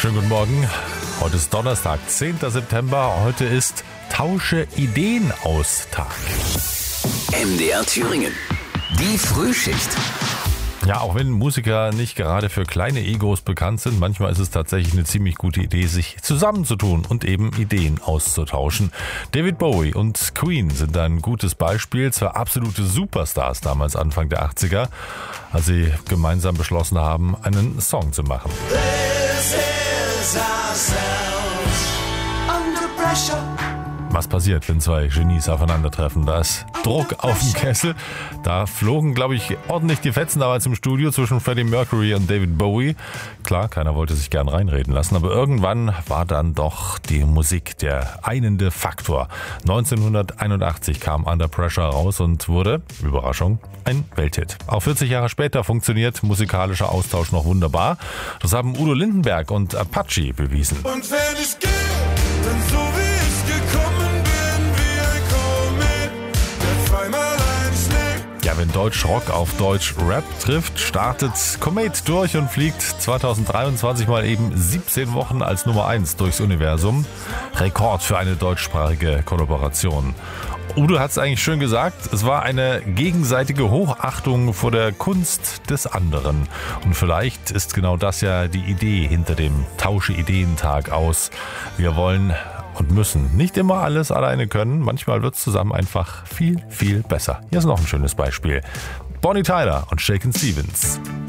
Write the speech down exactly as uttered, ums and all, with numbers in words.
Schönen guten Morgen. Heute ist Donnerstag, zehnter September. Heute ist Tausche Ideen aus Tag. M D R Thüringen. Die Frühschicht. Ja, auch wenn Musiker nicht gerade für kleine Egos bekannt sind, manchmal ist es tatsächlich eine ziemlich gute Idee, sich zusammenzutun und eben Ideen auszutauschen. David Bowie und Queen sind ein gutes Beispiel, zwei absolute Superstars damals Anfang der achtziger, als sie gemeinsam beschlossen haben, einen Song zu machen. This is ourselves under pressure. Was passiert, wenn zwei Genies aufeinandertreffen? Da ist Druck auf dem Kessel. Da flogen, glaube ich, ordentlich die Fetzen damals im Studio zwischen Freddie Mercury und David Bowie. Klar, keiner wollte sich gern reinreden lassen, aber irgendwann war dann doch die Musik der einende Faktor. neunzehnhunderteinundachtzig kam Under Pressure raus und wurde, Überraschung, ein Welthit. Auch vierzig Jahre später funktioniert musikalischer Austausch noch wunderbar. Das haben Udo Lindenberg und Apache bewiesen. Und wenn ich gehe, dann so wie ich gekommen bin, wie ein Komet, der zweimal einschlägt. Ja, wenn Deutsch Rock auf Deutsch Rap trifft, startet Komet durch und fliegt zweitausenddreiundzwanzig mal eben siebzehn Wochen als Nummer eins durchs Universum. Rekord für eine deutschsprachige Kollaboration. Udo hat es eigentlich schön gesagt, es war eine gegenseitige Hochachtung vor der Kunst des anderen. Und vielleicht ist genau das ja die Idee hinter dem Tausche-Ideen-Tag aus. Wir wollen und müssen nicht immer alles alleine können. Manchmal wird es zusammen einfach viel, viel besser. Hier ist noch ein schönes Beispiel. Bonnie Tyler und Shakin' Stevens.